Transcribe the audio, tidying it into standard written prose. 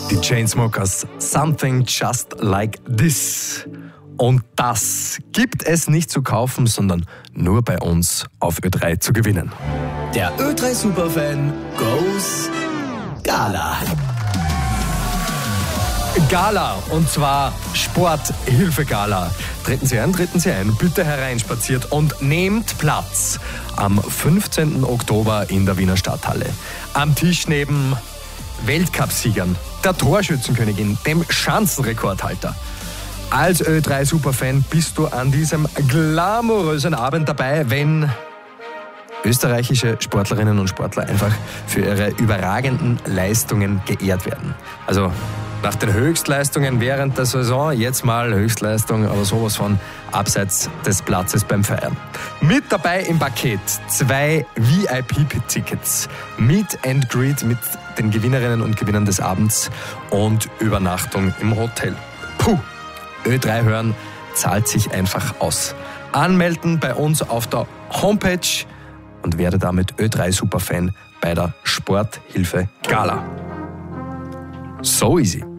Die Chainsmokers, Something Just Like This. Und das gibt es nicht zu kaufen, sondern nur bei uns auf Ö3 zu gewinnen. Der Ö3 Superfan goes Gala. Gala, und zwar Sporthilfe-Gala. Treten Sie ein, bitte hereinspaziert und nehmt Platz am 15. Oktober in der Wiener Stadthalle. Am Tisch neben Weltcupsiegern, der Torschützenkönigin, dem Schanzenrekordhalter. Als Ö3-Superfan bist du an diesem glamourösen Abend dabei, wenn österreichische Sportlerinnen und Sportler einfach für ihre überragenden Leistungen geehrt werden. Also nach den Höchstleistungen während der Saison, jetzt mal Höchstleistung, aber sowas von abseits des Platzes beim Feiern. Mit dabei im Paket 2 VIP-Tickets, Meet and Greet mit den Gewinnerinnen und Gewinnern des Abends und Übernachtung im Hotel. Puh, Ö3 hören zahlt sich einfach aus. Anmelden bei uns auf der Homepage und werde damit Ö3-Superfan bei der Sporthilfe Gala. So easy.